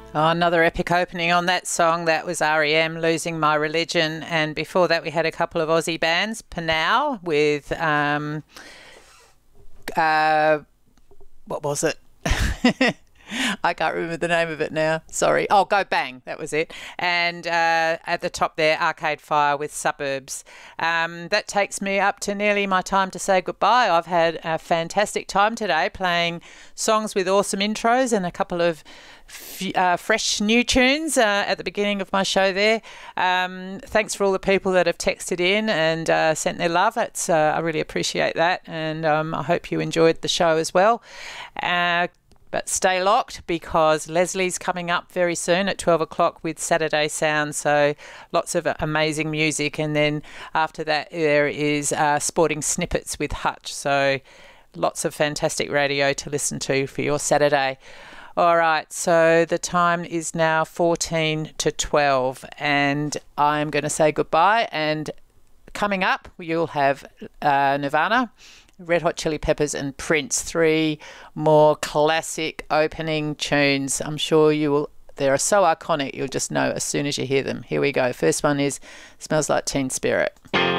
Oh, another epic opening on that song. That was REM, Losing My Religion. And before that, we had a couple of Aussie bands, Panau with, what was it? I can't remember the name of it now. Sorry. Oh, Go Bang. That was it. And at the top there, Arcade Fire with Suburbs. That takes me up to nearly my time to say goodbye. I've had a fantastic time today playing songs with awesome intros and a couple of fresh new tunes at the beginning of my show there. Thanks for all the people that have texted in and sent their love. I really appreciate that. And I hope you enjoyed the show as well. But stay locked because Leslie's coming up very soon at 12 o'clock with Saturday Sound. So lots of amazing music. And then after that, there is Sporting Snippets with Hutch. So lots of fantastic radio to listen to for your Saturday. All right, so the time is now 14 to 12 and I'm going to say goodbye. And coming up, you'll have Nirvana, Red Hot Chili Peppers and Prince, 3 more classic opening tunes. I'm sure you will. They are so iconic, you'll just know as soon as you hear them. Here we go. First one is Smells Like Teen Spirit.